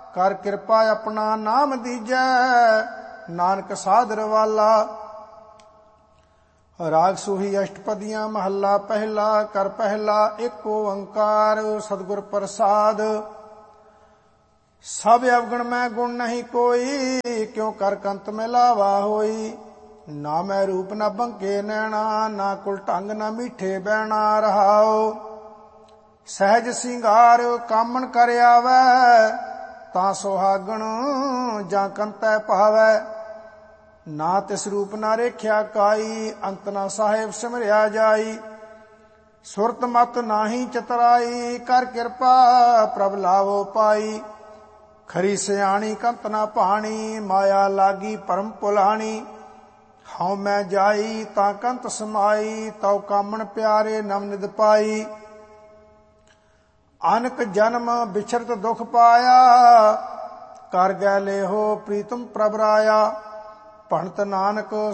ਕਰ ਕਿਰਪਾ ਆਪਣਾ ਨਾਮ ਦੀਜੈ, ਨਾਨਕ ਸਾਧਰ ਵਾਲਾ। ਰਾਗ ਸੂਹੀ ਅਸ਼ਟਪਦੀਆਂ ਮਹੱਲਾ ਪਹਿਲਾ। ਕਰ ਪਹਿਲਾ ਏਕ ਓੰਕਾਰ ਸਤਿਗੁਰ ਪ੍ਰਸਾਦ। ਸਭ ਅਵਗੁਣ ਮੈਂ ਗੁਣ ਨਹੀਂ ਕੋਈ, ਕਿਉ ਕਰ ਕੰਤ ਮਿਲਾਵਾ ਹੋਈ। ਨਾ ਮੈਂ ਰੂਪ ਨਾ ਬੰਕੇ ਨੈਣਾ, ਨਾ ਕੁਲ ਢੰਗ ਨਾ ਮੀਠੇ ਬਹਿਣਾ ਰਹਾਓ। ਸਹਿਜ ਸਿੰਗਾਰ ਕਾਮਣ ਕਰ ਆਵੈ, ਤਾਂ ਸੁਹਾਗਣ ਜਾਂ ਕੰਤੈ ਭਾਵੈ। ਨਾ ਤਿਸ ਰੂਪ ਨਾ ਰੇਖਿਆ ਕਾਈ, ਅੰਤ ਨਾ ਸਾਹਿਬ ਸਿਮਰਿਆ ਜਾਈ। ਸੁਰਤ ਮਤ ਨਾਹੀ ਚਤਰਾਈ, ਕਰ ਕਿਰਪਾ ਪ੍ਰਭ ਲਾਵੋ ਪਾਈ। ਖਰੀ ਸਿਆਣੀ ਕੰਤ ਨਾ ਭਾਣੀ, ਮਾਇਆ ਲਾਗੀ ਭਰਮ ਭੁਲਾਣੀ। ਹਉ ਮੈਂ ਜਾਈ ਤਾਂ ਕੰਤ ਸਮਾਈ, ਤਉ ਕਾਮਣ ਪਿਆਰੇ ਨਮ ਨਿਦ ਪਾਈ। ਅਨਕ ਜਨਮ ਬਿਛਰਤ ਦੁਖ ਪਾਇਆ, ਕਰ ਗੈ ਲੇਹੋ ਪ੍ਰੀਤਮ ਪ੍ਰਭ ਰਾਇਆ। ਭਣਤ ਨਾਨਕ